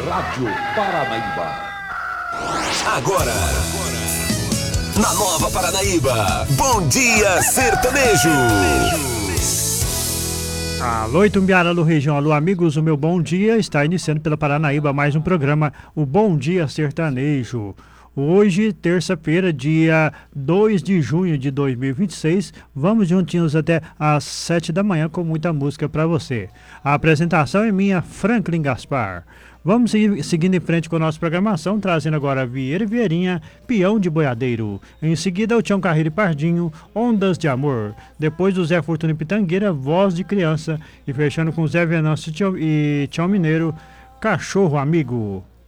Rádio Paranaíba. Agora, na Nova Paranaíba, Bom Dia Sertanejo. Alô, Itumbiara, alô, região, alô, amigos, o meu bom dia está iniciando pela Paranaíba mais um programa, o Bom Dia Sertanejo. Hoje, terça-feira, dia 2 de junho de 2026, vamos juntinhos até às 7 da manhã com muita música para você. A apresentação é minha, Franklin Gaspar. Vamos seguindo em frente com a nossa programação, trazendo agora Vieira e Vieirinha, Peão de Boiadeiro. Em seguida, o Tião Carreiro e Pardinho, Ondas de Amor. Depois, o Zé Fortuna e Pitangueira, Voz de Criança. E fechando com Zé Venâncio e Tião Mineiro, Cachorro Amigo.